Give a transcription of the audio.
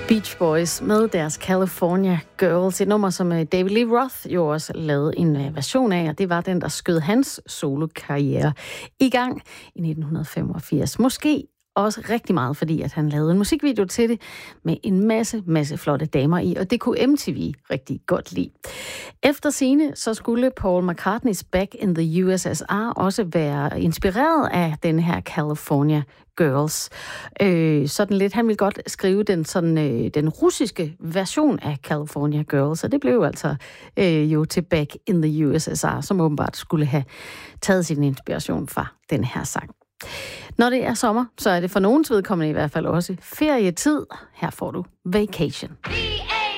Beach Boys med deres California Girls. Et nummer, som David Lee Roth jo også lavede en version af, og det var den, der skød hans solokarriere i gang i 1985. Måske også rigtig meget, fordi at han lavede en musikvideo til det med en masse flotte damer i, og det kunne MTV rigtig godt lide. Efter sigende, så skulle Paul McCartney's Back in the USSR også være inspireret af den her California Girls. Sådan lidt, han ville godt skrive den russiske version af California Girls, og det blev altså jo til Back in the USSR, som åbenbart skulle have taget sin inspiration fra den her sang. Når det er sommer, så er det for nogens vedkommende i hvert fald også ferietid. Her får du Vacation.